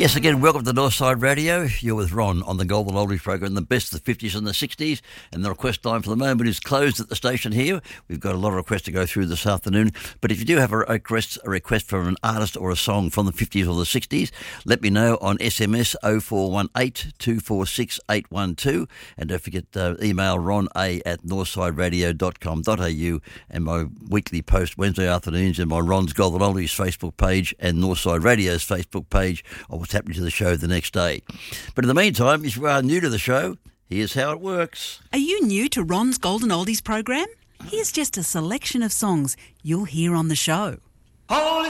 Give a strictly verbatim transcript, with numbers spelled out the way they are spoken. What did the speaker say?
Yes, again, welcome to Northside Radio. You're with Ron on the Golden Oldies program, the best of the fifties and the sixties. And the request line for the moment is closed at the station here. We've got a lot of requests to go through this afternoon. But if you do have a request, a request from an artist or a song from the fifties or the sixties, let me know on S M S oh four one eight, two four six, eight one two. And don't forget uh, email ron a at northside radio dot com dot a u, and my weekly post Wednesday afternoons and my Ron's Golden Oldies Facebook page and Northside Radio's Facebook page of what's happening to the show the next day. But in the meantime, if you are new to the show, here's how it works. Are you new to Ron's Golden Oldies program? Here's just a selection of songs you'll hear on the show. Holy